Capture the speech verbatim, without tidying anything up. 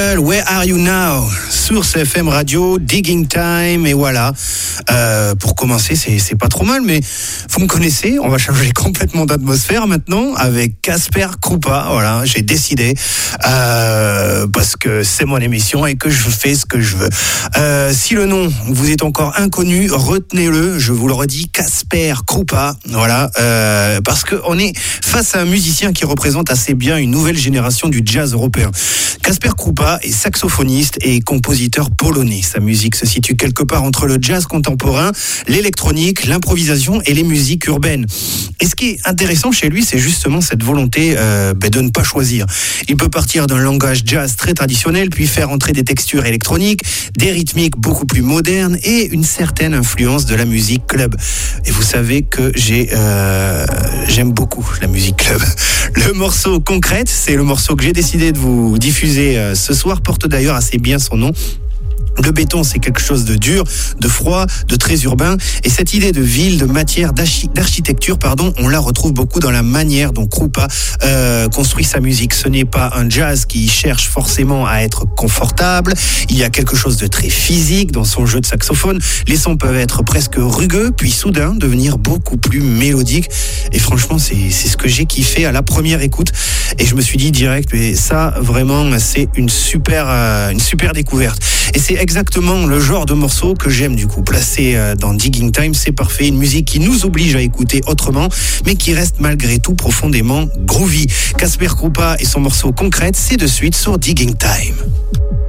Where Are You Now sur C F M Radio, Digging Time, et voilà. Euh, pour commencer, c'est, c'est pas trop mal, mais vous me connaissez, on va changer complètement d'atmosphère maintenant avec Casper Krupa. Voilà, j'ai décidé euh, parce que c'est mon émission et que je fais ce que je veux. Euh, si le nom vous est encore inconnu, retenez-le. Je vous le redis, Casper Krupa. Voilà, euh, parce que on est face à un musicien qui représente assez bien une nouvelle génération du jazz européen. Casper Krupa est saxophoniste et compositeur polonais. Sa musique se situe quelque part entre le jazz contemporain, l'électronique, l'improvisation et les musiques urbaines. Et ce qui est intéressant chez lui, c'est justement cette volonté euh, de ne pas choisir. Il peut partir d'un langage jazz très traditionnel, puis faire entrer des textures électroniques, des rythmiques beaucoup plus modernes et une certaine influence de la musique club. Et vous savez que j'ai, euh, j'aime beaucoup la musique club. Le morceau Concrète, c'est le morceau que j'ai décidé de vous diffuser euh, ce soir, porte d'ailleurs assez bien son nom. Le béton, c'est quelque chose de dur, de froid, de très urbain. Et cette idée de ville, de matière, d'architecture, pardon, on la retrouve beaucoup dans la manière dont Krupa euh, construit sa musique. Ce n'est pas un jazz qui cherche forcément à être confortable. Il y a quelque chose de très physique dans son jeu de saxophone. Les sons peuvent être presque rugueux, puis soudain devenir beaucoup plus mélodiques. Et franchement, c'est, c'est ce que j'ai kiffé à la première écoute. Et je me suis dit direct, mais ça, vraiment, c'est une super, euh, une super découverte. Et c'est exactement le genre de morceau que j'aime du coup. Placé dans Digging Time, c'est parfait. Une musique qui nous oblige à écouter autrement, mais qui reste malgré tout profondément groovy. Casper Krupa et son morceau Concrète, c'est de suite sur Digging Time.